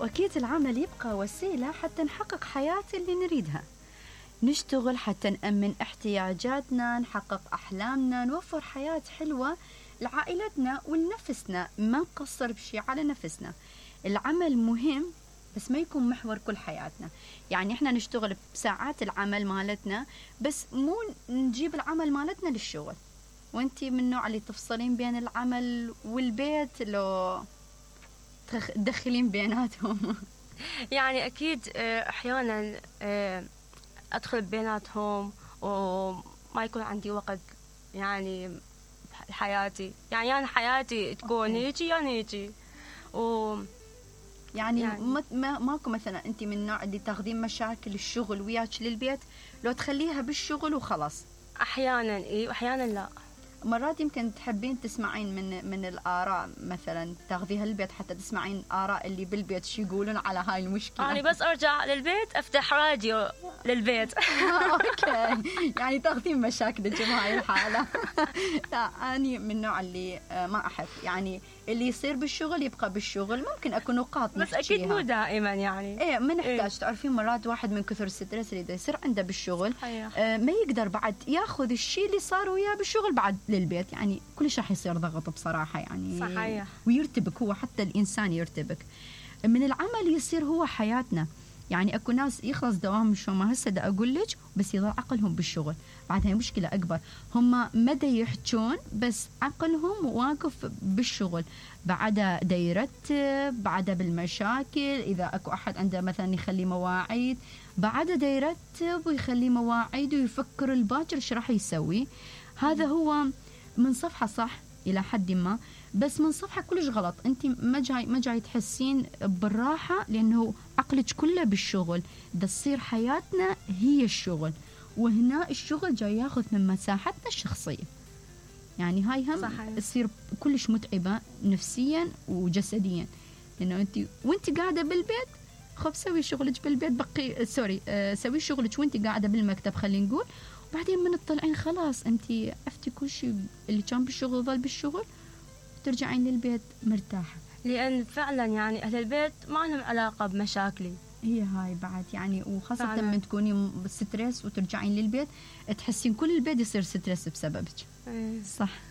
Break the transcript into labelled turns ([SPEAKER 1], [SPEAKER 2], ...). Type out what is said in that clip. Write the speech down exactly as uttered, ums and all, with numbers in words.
[SPEAKER 1] وأكيد العمل يبقى وسيلة حتى نحقق حياة اللي نريدها. نشتغل حتى نأمن احتياجاتنا، نحقق أحلامنا، نوفر حياة حلوة لعائلتنا ولنفسنا، ما نقصر بشي على نفسنا. العمل مهم بس ما يكون محور كل حياتنا. يعني احنا نشتغل بساعات العمل مالتنا، بس مو نجيب العمل مالتنا للشغل. وانتي من النوع اللي تفصلين بين العمل والبيت لو تدخلين بيناتهم؟
[SPEAKER 2] يعني أكيد أحيانا أدخل بيناتهم وما يكون عندي وقت يعني حياتي. يعني أنا حياتي تكون هيجي يعني هيجي و
[SPEAKER 1] يعني, يعني ما ماكو مثلا انت من النوع اللي تاخذين مشاكل الشغل وياك للبيت لو تخليها بالشغل وخلاص؟
[SPEAKER 2] احيانا اي واحيانا لا.
[SPEAKER 1] مرات يمكن تحبين تسمعين من من الآراء، مثلا تاخذيها للبيت حتى تسمعين آراء اللي بالبيت شو يقولون على هاي المشكلة.
[SPEAKER 2] أنا بس أرجع للبيت أفتح راديو للبيت.
[SPEAKER 1] أوكي، يعني تاخذين مشاكلك بهاي الحالة. لا أنا من النوع اللي ما أحب، يعني اللي يصير بالشغل يبقى بالشغل. ممكن أكون نقاط
[SPEAKER 2] بس أكيد مو دائما يعني.
[SPEAKER 1] إيه ما نحتاج. إيه؟ تعرفين مرات واحد من كثر الستريس اللي يصير عنده بالشغل آه ما يقدر بعد ياخذ الشيء اللي صار وياه بالشغل بعد للبيت. يعني كل شيء حيصير ضغط بصراحة يعني.
[SPEAKER 2] صحيح.
[SPEAKER 1] ويرتبك هو، حتى الإنسان يرتبك من العمل، يصير هو حياتنا. يعني أكو ناس يخلص دوام شو ما هسه دا أقول لك، بس يضل عقلهم بالشغل. بعد هاي مشكلة أكبر، هم مدى يحجون بس عقلهم واقف بالشغل. بعد دا يرتب، بعد بالمشاكل، إذا أكو أحد عنده مثلا يخلي مواعيد، بعد دا يرتب ويخلي مواعيد ويفكر الباكر إيش راح يسوي. هذا هو من صفحة صح إلى حد ما، بس من صفحة كلش غلط. أنت ما جاي ما جاي تحسين بالراحة، لأنه عقلك كله بالشغل. ده تصير حياتنا هي الشغل، وهنا الشغل جاي ياخذ من مساحتنا الشخصية. يعني هاي هم تصير كلش متعبة نفسيا وجسديا، لأنه أنت وأنت قاعدة بالبيت خب سوي شغلك بالبيت، بقي سوري آه سوي شغلك وأنت قاعدة بالمكتب خلينا نقول. بعدين من تطلعين خلاص أنت عفتي كل شيء اللي كان بالشغل ظل بالشغل، ترجعين للبيت مرتاحة.
[SPEAKER 2] لأن فعلا يعني أهل البيت ما لهم علاقة بمشاكلي.
[SPEAKER 1] هي هاي بعد يعني، وخاصة لما تكوني ستريس وترجعين للبيت تحسين كل البيت يصير ستريس بسببك.
[SPEAKER 2] ايه.
[SPEAKER 1] صح.